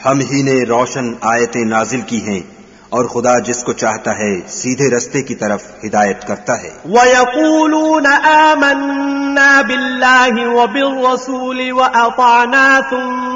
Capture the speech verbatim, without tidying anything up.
हम ही ने रोशन आयतें नाजिल की हैं और खुदा जिसको चाहता है सीधे रस्ते की तरफ हिदायत करता है। वयक़ूलून आमन्ना बिल्लाहि व बिर्रसूलि व अताअना